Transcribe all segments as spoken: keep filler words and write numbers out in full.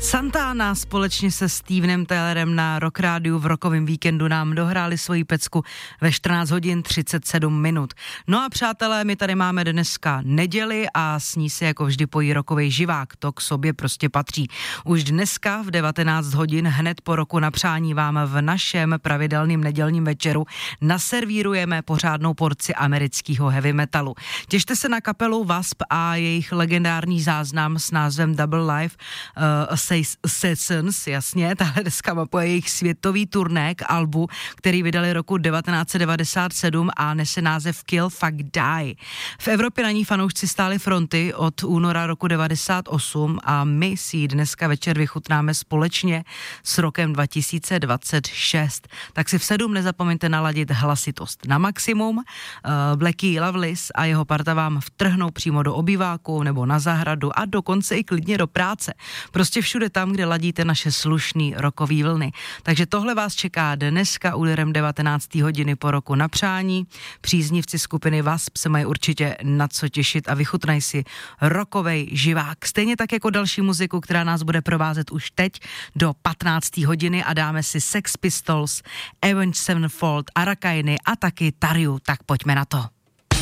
Santana společně se Stevenem Taylorem na Rock Rádiu v rokovém víkendu nám dohráli svoji pecku ve čtrnáct hodin třicet sedm minut. No a přátelé, my tady máme dneska neděli a s ní se jako vždy pojí rokovej živák, to k sobě prostě patří. Už dneska v devatenáct hodin hned po roku na přání vám v našem pravidelným nedělním večeru naservírujeme pořádnou porci amerického heavy metalu. Těšte se na kapelu W A S P a jejich legendární záznam s názvem Double Live uh, Sessions, jasně, tahle deska mapuje jejich světový turné k albu, který vydali roku devatenáct set devadesát sedm a nese název Kill Fuck Die. V Evropě na ní fanoušci stáli fronty od února roku devadesát osm a my si ji dneska večer vychutnáme společně s rokem dva tisíce dvacet šest. Tak si v sedm nezapomeňte naladit hlasitost na maximum. Uh, Blackie Loveless a jeho parta vám vtrhnou přímo do obýváku nebo na zahradu a dokonce i klidně do práce. Prostě všude tam, kde ladíte naše slušný rokový vlny. Takže tohle vás čeká dneska úderem devatenáct hodiny po roku na přání. Příznivci skupiny W A S P se mají určitě na co těšit a vychutnají si rokovej živák. Stejně tak jako další muziku, která nás bude provázet už teď do patnáct hodiny a dáme si Sex Pistols, Avenged Sevenfold, Arakainy a taky Tariu. Tak pojďme na to.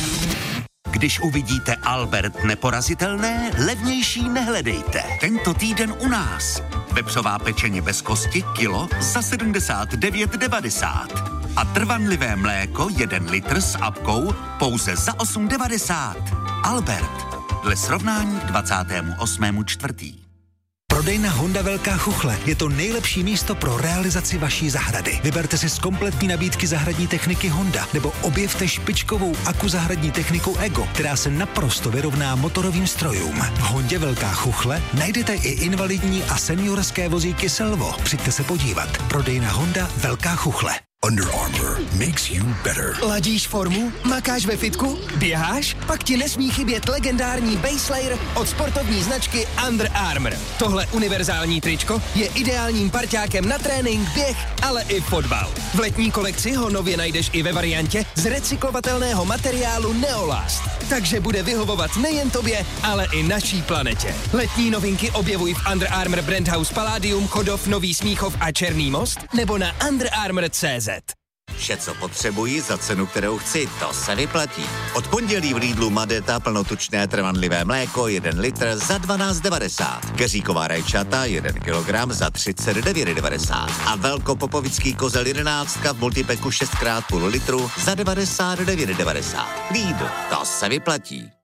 Když uvidíte Albert neporazitelné, levnější nehledejte. Tento týden u nás. Vepřová pečeně bez kosti, kilo za sedmdesát devět devadesát. A trvanlivé mléko, jeden litr s apkou, pouze za osm devadesát. Albert. Dle srovnání k dvacátému osmému čtvrtý. Prodejna Honda Velká Chuchle je to nejlepší místo pro realizaci vaší zahrady. Vyberte si z kompletní nabídky zahradní techniky Honda nebo objevte špičkovou aku zahradní techniku Ego, která se naprosto vyrovná motorovým strojům. V Hondě Velká Chuchle najdete i invalidní a seniorské vozíky Selvo. Přijďte se podívat. Prodejna Honda Velká Chuchle. Under Armour makes you better. Ladíš formu? Makáš ve fitku? Běháš? Pak ti nesmí chybět legendární Base Layer od sportovní značky Under Armour. Tohle univerzální tričko je ideálním parťákem na trénink, běh, ale i fotbal. V letní kolekci ho nově najdeš i ve variantě z recyklovatelného materiálu Neolast. Takže bude vyhovovat nejen tobě, ale i naší planetě. Letní novinky objevuj v Under Armour Brand House Palladium, Chodov, Nový Smíchov a Černý Most nebo na Under Armour tečka cé zet. Vše, co potřebuji, za cenu, kterou chci, to se vyplatí. Od pondělí v Lidlu Madeta plnotučné trvanlivé mléko jeden litr za dvanáct devadesát. Keříková rajčata jeden kilogram za třicet devět devadesát. A velkopopovický kozel jedenáctka v multipeku šest krát půl litru za devadesát devět devadesát. Lidl, to se vyplatí.